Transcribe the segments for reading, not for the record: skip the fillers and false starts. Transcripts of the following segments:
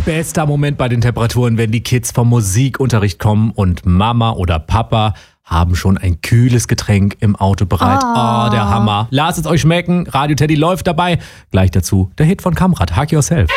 Bester Moment bei den Temperaturen, wenn die Kids vom Musikunterricht kommen und Mama oder Papa haben schon ein kühles Getränk im Auto bereit. Oh, der Hammer. Lasst es euch schmecken. Radio Teddy läuft dabei. Gleich dazu der Hit von Kamrat, Hug Yourself.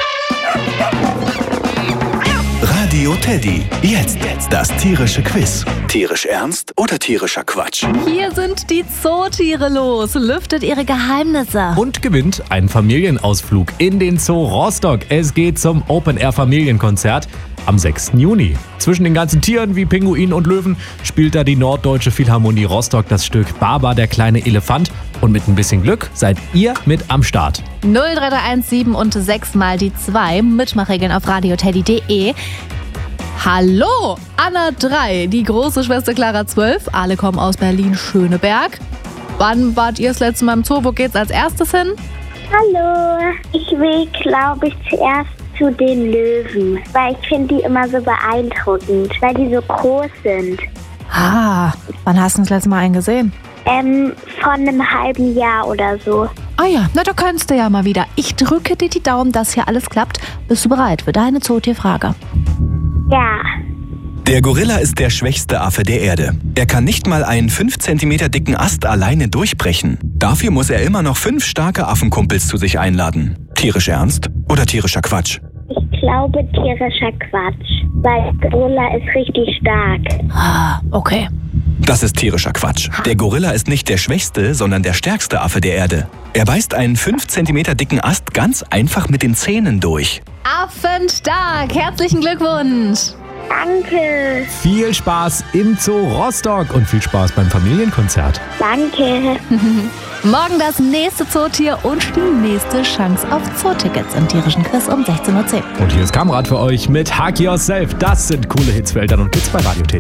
Radio Teddy. Jetzt das tierische Quiz. Tierisch ernst oder tierischer Quatsch? Hier sind die Zootiere los. Lüftet ihre Geheimnisse. Und gewinnt einen Familienausflug in den Zoo Rostock. Es geht zum Open-Air-Familienkonzert am 6. Juni. Zwischen den ganzen Tieren wie Pinguinen und Löwen spielt da die Norddeutsche Philharmonie Rostock das Stück Baba, der kleine Elefant. Und mit ein bisschen Glück seid ihr mit am Start. 03317 und 6 mal die 2. Mitmachregeln auf radioteddy.de. Hallo, Anna 3, die große Schwester Clara 12. Alle kommen aus Berlin-Schöneberg. Wann wart ihr das letzte Mal im Zoo? Wo geht's als erstes hin? Hallo, ich will, glaube ich, zuerst zu den Löwen, weil ich finde die immer so beeindruckend, weil die so groß sind. Wann hast du das letzte Mal einen gesehen? Von einem halben Jahr oder so. Ah ja, na da kannst du ja mal wieder. Ich drücke dir die Daumen, dass hier alles klappt. Bist du bereit für deine Zootierfrage? Ja. Der Gorilla ist der schwächste Affe der Erde. Er kann nicht mal einen 5 cm dicken Ast alleine durchbrechen. Dafür muss er immer noch 5 starke Affenkumpels zu sich einladen. Tierisch ernst oder tierischer Quatsch? Ich glaube tierischer Quatsch, weil Gorilla ist richtig stark. Okay. Das ist tierischer Quatsch. Der Gorilla ist nicht der schwächste, sondern der stärkste Affe der Erde. Er beißt einen 5 cm dicken Ast ganz einfach mit den Zähnen durch. Affenstark, herzlichen Glückwunsch. Danke. Viel Spaß im Zoo Rostock und viel Spaß beim Familienkonzert. Danke. Morgen das nächste Zootier und die nächste Chance auf Zootickets im tierischen Quiz um 16:10 Uhr. Und hier ist Kamrat für euch mit Hug Yourself. Das sind coole Hits für Eltern und Kids bei Radio Teddy.